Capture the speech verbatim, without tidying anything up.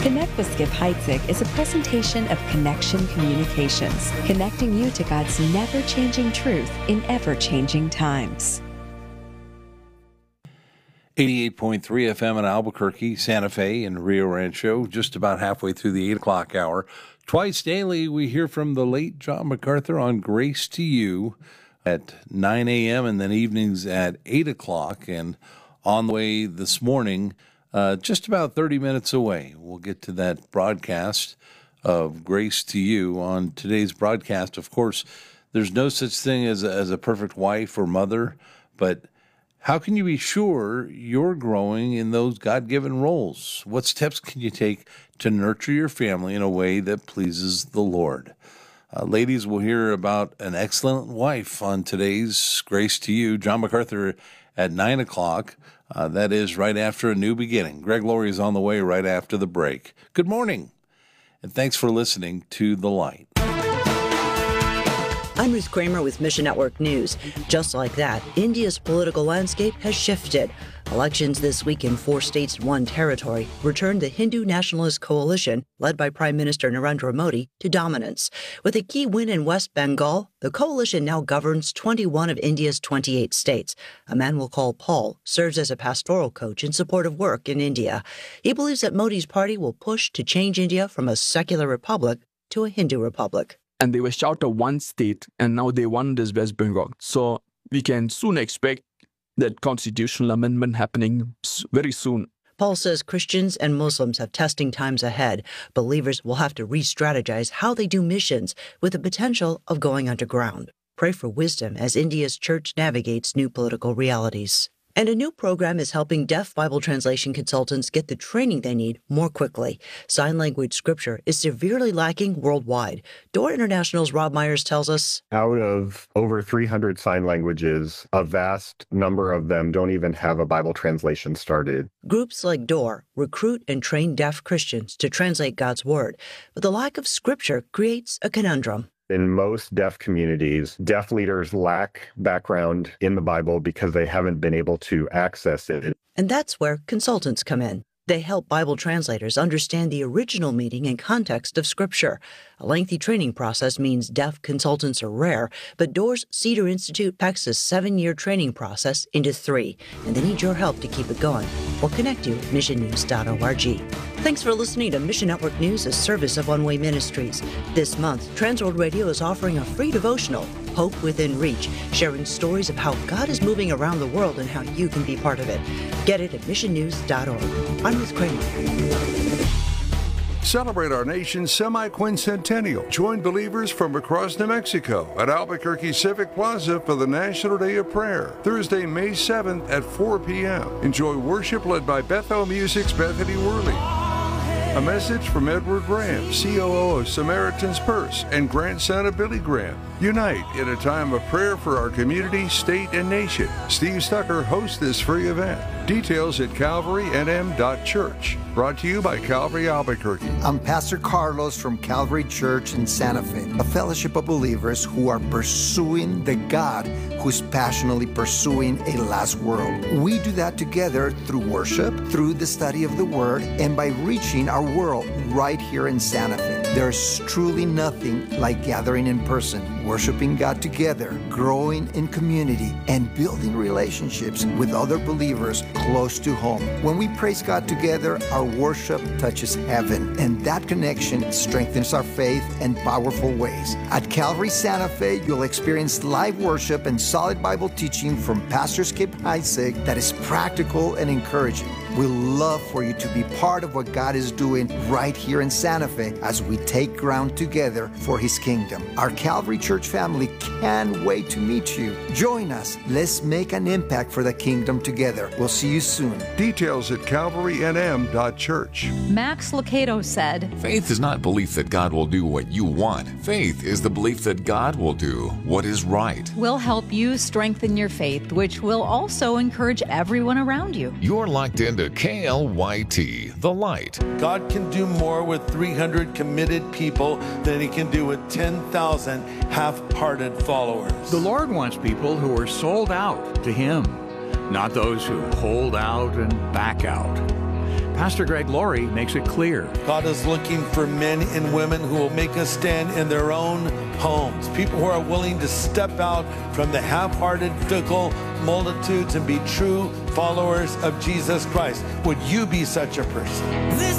Connect with Skip Heitzig is a presentation of Connection Communications, connecting you to God's never-changing truth in ever-changing times. eighty-eight point three F M in Albuquerque, Santa Fe, and Rio Rancho, just about halfway through the eight o'clock hour. Twice daily, we hear from the late John MacArthur on Grace to You at nine a.m. and then evenings at eight o'clock. And on the way this morning, uh, just about thirty minutes away, we'll get to that broadcast of Grace to You. On today's broadcast, of course, there's no such thing as a, as a perfect wife or mother, but how can you be sure you're growing in those God-given roles? What steps can you take to nurture your family in a way that pleases the Lord? Uh, ladies, we'll hear about an excellent wife on today's Grace to You. John MacArthur at nine o'clock. Uh, that is right after A New Beginning. Greg Laurie is on the way right after the break. Good morning, and thanks for listening to The Light. I'm Ruth Kramer with Mission Network News. Just like that, India's political landscape has shifted. Elections this week in four states and one territory returned the Hindu Nationalist Coalition, led by Prime Minister Narendra Modi, to dominance. With a key win in West Bengal, the coalition now governs twenty-one of India's twenty-eight states. A man we'll call Paul serves as a pastoral coach in support of work in India. He believes that Modi's party will push to change India from a secular republic to a Hindu republic. And they were short of one state, and now they won this West Bengal. So we can soon expect that constitutional amendment happening very soon. Paul says Christians and Muslims have testing times ahead. Believers will have to re-strategize how they do missions with the potential of going underground. Pray for wisdom as India's church navigates new political realities. And a new program is helping deaf Bible translation consultants get the training they need more quickly. Sign language scripture is severely lacking worldwide. Door International's Rob Myers tells us, out of over three hundred sign languages, a vast number of them don't even have a Bible translation started. Groups like Door recruit and train deaf Christians to translate God's Word, but the lack of scripture creates a conundrum. In most deaf communities, deaf leaders lack background in the Bible because they haven't been able to access it. And that's where consultants come in. They help Bible translators understand the original meaning and context of Scripture. A lengthy training process means deaf consultants are rare, but Door's Cedar Institute packs a seven-year training process into three, and they need your help to keep it going. We'll connect you at mission news dot org. Thanks for listening to Mission Network News, a service of One Way Ministries. This month, Transworld Radio is offering a free devotional, Hope Within Reach, sharing stories of how God is moving around the world and how you can be part of it. Get it at mission news dot org. I'm Ruth Kramer. Celebrate our nation's semi-quincentennial. Join believers from across New Mexico at Albuquerque Civic Plaza for the National Day of Prayer, Thursday, May seventh at four p.m. Enjoy worship led by Bethel Music's Bethany Worley. A message from Edward Graham, C O O of Samaritan's Purse and grandson of Billy Graham. Unite in a time of prayer for our community, state, and nation. Steve Stucker hosts this free event. Details at calvary n m dot church. Brought to you by Calvary Albuquerque. I'm Pastor Carlos from Calvary Church in Santa Fe, a fellowship of believers who are pursuing the God who's passionately pursuing a lost world. We do that together through worship, through the study of the Word, and by reaching our world right here in Santa Fe. There's truly nothing like gathering in person, worshiping God together, growing in community, and building relationships with other believers close to home. When we praise God together, our worship touches heaven, and that connection strengthens our faith in powerful ways. At Calvary Santa Fe, you'll experience live worship and solid Bible teaching from Pastor Skip Heitzig that is practical and encouraging. We'd love for you to be part of what God is doing right here in Santa Fe as we take ground together for His kingdom. Our Calvary Church family can't wait to meet you. Join us. Let's make an impact for the kingdom together. We'll see you soon. Details at calvary n m dot church. Max Lucado said, "Faith is not belief that God will do what you want. Faith is the belief that God will do what is right." We'll help you strengthen your faith, which will also encourage everyone around you. You're locked into K L Y T, The Light. God can do more with three hundred committed people than He can do with ten thousand half-hearted followers. The Lord wants people who are sold out to Him, not those who hold out and back out. Pastor Greg Laurie makes it clear. God is looking for men and women who will make a stand in their own homes. People who are willing to step out from the half-hearted, fickle multitudes and be true followers of Jesus Christ. Would you be such a person? This